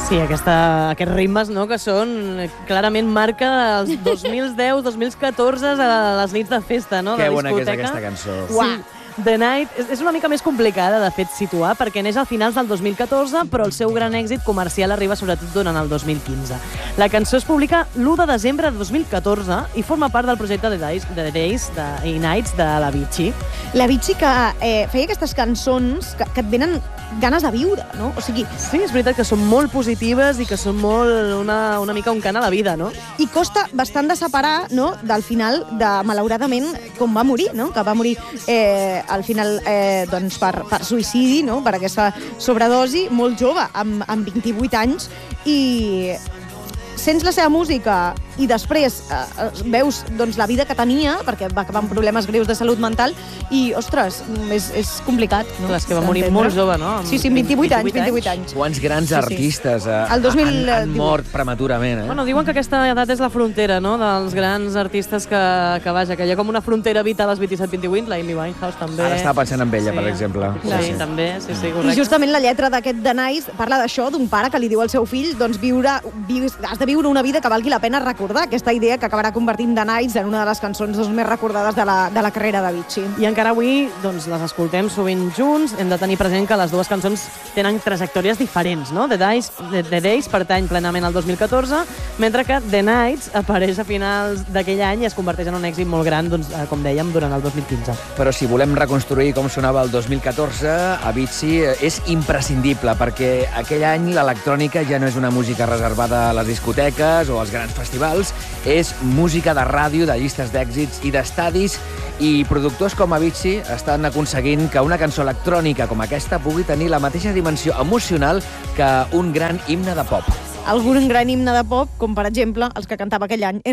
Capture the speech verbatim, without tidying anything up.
Sí, aquesta, aquests ritmes, no?, que són clarament marca dels dos mil deu dos mil catorze a les nits de festa, no?, Que de bona que és discoteca. aquesta cançó. Sí. The Night és una mica més complicada, de fet, situar, perquè neix a finals del dos mil catorze, però el seu gran èxit comercial arriba sobretot durant el dos mil quinze. La cançó es publica l'u de desembre de dos mil catorze i forma part del projecte The Days, The Days de, i Nights de l'Avicii. L'Avicii que eh, feia aquestes cançons que, que et venen ganes de viure, no? O sigui... Sí, és veritat que són molt positives i que són molt una, una mica un cant a la vida, no? I costa bastant de separar, no?, del final de, malauradament, com va morir, no?, que va morir eh, al final eh, doncs per, per suïcidi, no?, per aquesta sobredosi, molt jove, amb, amb vint-i-vuit anys, i sents la seva música i després eh, veus doncs, la vida que tenia, perquè va acabar amb problemes greus de salut mental, i, ostres, és, és complicat. No? Clar, és que va morir molt jove, no? Sí, sí, vint-i-vuit anys, vint-i-vuit anys. Quants grans Sí, sí. artistes eh, El dos mil han, han mort prematurament, eh? Bueno, diuen que aquesta edat és la frontera, no?, dels grans artistes que, que vaja, que hi ha com una frontera vital als vint-i-set vint-i-vuit, la Amy Winehouse també. Ara estava pensant en ella, Sí. per exemple. Sí, Sí, sí, sí. també, sí, sí, I correcte. justament la lletra d'aquest The Nice parla d'això, d'un pare que li diu al seu fill, doncs viure, viu, has de viure una vida que valgui la pena recordar, aquesta idea que acabarà convertint The Nice en una de les cançons doncs, més recordades de la, de la carrera d'Avicii. I encara avui doncs, les escoltem sovint junts. Hem de tenir present que les dues cançons tenen trajectòries diferents, no? The Days, The, The Days pertany plenament al dos mil catorze, mentre que The Nights apareix a finals d'aquell any i es converteix en un èxit molt gran, doncs, eh, com dèiem, durant el dos mil quinze. Però si volem reconstruir com sonava el dos mil catorze, Avicii és imprescindible, perquè aquell any l'electrònica ja no és una música reservada a les discoteques o als grans festivals, és música de ràdio, de llistes d'èxits i d'estadis, i productors com Avicii estan aconseguint que una cançó electrònica com aquesta pugui tenir la mateixa dimensió emocional que un gran himne de pop. Algun gran himne de pop, com per exemple els que cantava aquell any